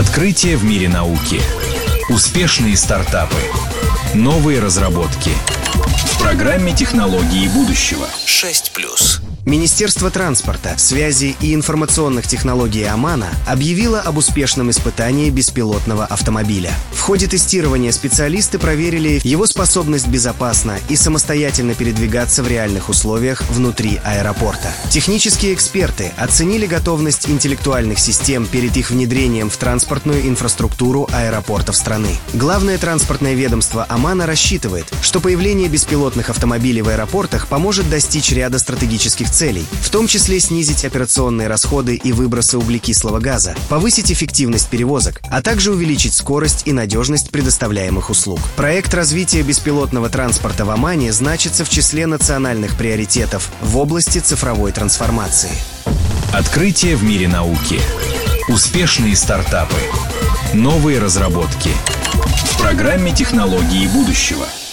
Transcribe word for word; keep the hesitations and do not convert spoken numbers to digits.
Открытия в мире науки. Успешные стартапы. Новые разработки. В программе «Технологии будущего». шесть плюс. Министерство транспорта, связи и информационных технологий Омана объявило об успешном испытании беспилотного автомобиля. В ходе тестирования специалисты проверили его способность безопасно и самостоятельно передвигаться в реальных условиях внутри аэропорта. Технические эксперты оценили готовность интеллектуальных систем перед их внедрением в транспортную инфраструктуру аэропортов страны. Главное транспортное ведомство Омана рассчитывает, что появление беспилотных автомобилей в аэропортах поможет достичь ряда стратегических целей, в том числе снизить операционные расходы и выбросы углекислого газа, повысить эффективность перевозок, а также увеличить скорость и надежность предоставляемых услуг. Проект развития беспилотного транспорта в Омане значится в числе национальных приоритетов в области цифровой трансформации. Открытия в мире науки. Успешные стартапы. Новые разработки. В программе «Технологии будущего».